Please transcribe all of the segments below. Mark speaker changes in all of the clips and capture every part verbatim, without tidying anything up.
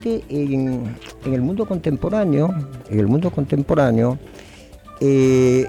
Speaker 1: En, en el mundo contemporáneo, en el mundo contemporáneo, eh,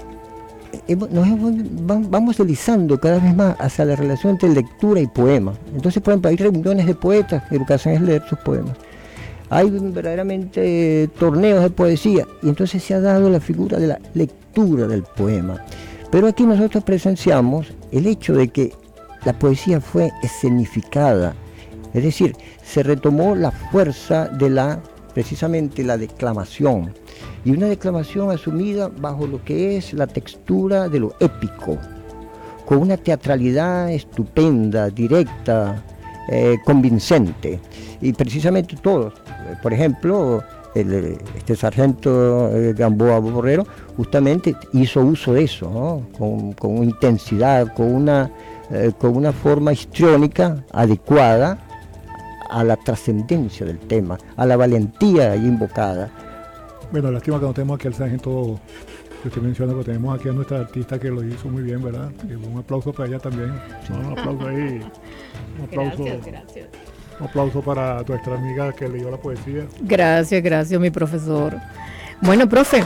Speaker 1: hemos, nos hemos, vamos deslizando cada vez más hacia la relación entre lectura y poema. Entonces, por ejemplo, hay reuniones de poetas, educación es leer sus poemas. Hay verdaderamente eh, torneos de poesía, y entonces se ha dado la figura de la lectura del poema. Pero aquí nosotros presenciamos el hecho de que la poesía fue escenificada, es decir, se retomó la fuerza de la, precisamente la declamación, y una declamación asumida bajo lo que es la textura de lo épico, con una teatralidad estupenda, directa, eh, convincente, y precisamente todos, por ejemplo, el, este sargento eh, Gamboa Borrero justamente hizo uso de eso, ¿no? con, con intensidad, con una, eh, con una forma histriónica adecuada a la trascendencia del tema, a la valentía invocada.
Speaker 2: Bueno, lástima que no tenemos aquí al sargento que usted menciona, pero tenemos aquí a nuestra artista que lo hizo muy bien, ¿verdad? Y un aplauso para ella también. Sí. No, un aplauso ahí. Un aplauso, gracias, gracias. Un aplauso para nuestra amiga que leyó la poesía.
Speaker 3: Gracias, gracias, mi profesor. Bueno, profe,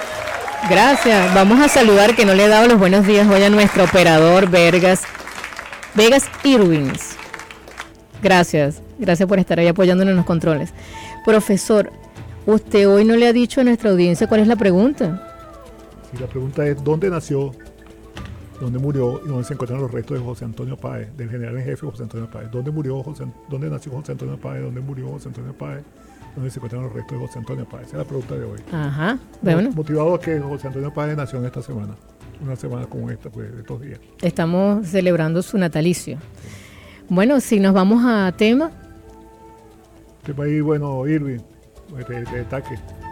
Speaker 3: gracias. Vamos a saludar, que no le he dado los buenos días hoy a nuestro operador Vegas, Vegas Irwins. Gracias, gracias por estar ahí apoyándonos en los controles. Profesor, usted hoy no le ha dicho a nuestra audiencia cuál es la pregunta.
Speaker 2: Sí, la pregunta es, ¿dónde nació, dónde murió y dónde se encuentran los restos de José Antonio Páez, del general en jefe José Antonio Páez? ¿Dónde murió José, dónde nació José Antonio Páez? ¿Dónde murió José Antonio Páez? ¿Dónde se encuentran los restos de José Antonio Páez? Esa es la pregunta de hoy.
Speaker 3: Ajá, bueno.
Speaker 2: Motivado que José Antonio Páez nació en esta semana, una semana como esta, pues, de estos días.
Speaker 3: Estamos celebrando su natalicio. Sí. Bueno, si nos vamos a tema.
Speaker 2: Tema ahí, bueno, Irving, de, de ataque.